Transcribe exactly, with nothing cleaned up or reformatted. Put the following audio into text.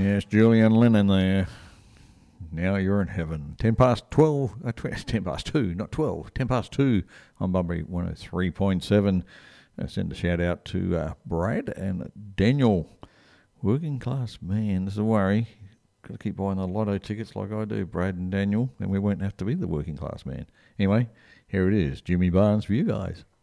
Yes, Julian Lennon there. Now you're in heaven. Ten past twelve. Uh, tw- ten past two, not twelve. Ten past two on Bunbury one oh three point seven. I send a shout out to uh, Brad and Daniel. Working class man. This is a worry. Got to keep buying the lotto tickets like I do, Brad and Daniel, and we won't have to be the working class man. Anyway, here it is. Jimmy Barnes for you guys.